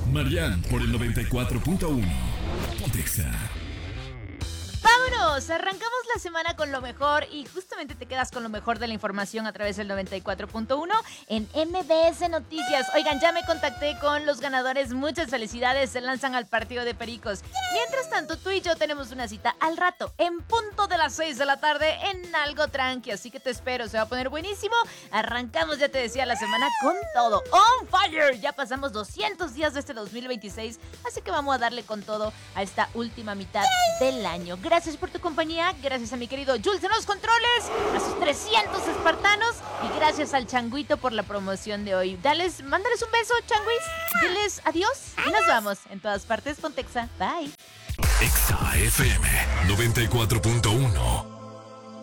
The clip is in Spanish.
Marian por el 94.1. Pontexa. ¡Vámonos! Arrancamos la semana con lo mejor y justamente te quedas con lo mejor de la información a través del 94.1 en MBS Noticias. Oigan, ya me contacté con los ganadores. Muchas felicidades, se lanzan al partido de Pericos. Mientras tanto, tú y yo tenemos una cita al rato, en punto de las 6 de la tarde, en algo tranqui. Así que te espero, se va a poner buenísimo. Arrancamos, ya te decía, la semana con todo. ¡On fire! Ya pasamos 200 días de este 2026, así que vamos a darle con todo a esta última mitad del año. Gracias por tu compañía, gracias a mi querido Jules en los controles, a sus 300 espartanos y gracias al Changuito por la promoción de hoy. Mándales un beso, Changuis, diles adiós y nos vamos en todas partes. Pontexa, bye. Exa FM 94.1.